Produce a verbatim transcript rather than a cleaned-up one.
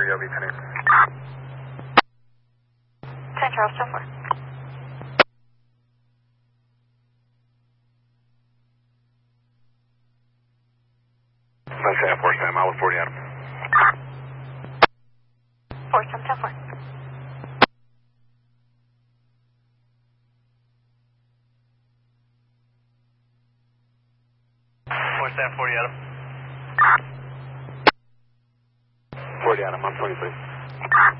O B ten eight. ten Charles, ten four. Let's say four Sam, I'll forty Adam. four Sam, ten four. four Sam, forty Adam. forty Adam, I'm twenty please.